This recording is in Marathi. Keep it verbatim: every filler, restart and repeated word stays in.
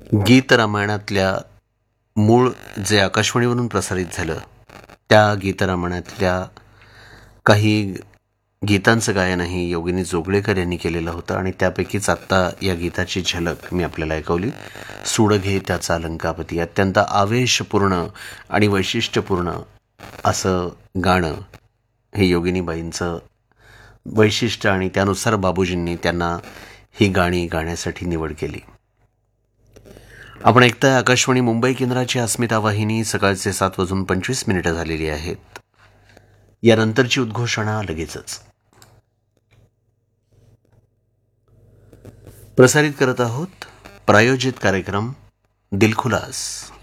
गीत रामायणातल्या मूळ जे आकाशवाणीवरून प्रसारित झालं त्या गीत रामायणातल्या काही गीतांचं गायनही योगिनी जोगळेकर यांनी केलेलं होतं आणि त्यापैकीच आत्ता या गीताची झलक मी आपल्याला ऐकवली. सूड घे त्याचा अलंकापती, अत्यंत आवेशपूर्ण आणि वैशिष्ट्यपूर्ण असं गाणं हे योगिनीबाईंचं वैशिष्ट्य आणि त्यानुसार बाबूजींनी त्यांना ही गाणी गाण्यासाठी निवड केली. आपण ऐकताय आकाशवाणी मुंबई केंद्राची अस्मिता वाहिनी. सकाळचे सात वाजून पंचवीस मिनिटं झालेली आहेत. यानंतरची उद्घोषणा लगेचच. प्रसारित करत आहोत प्रायोजित कार्यक्रम दिलखुलास.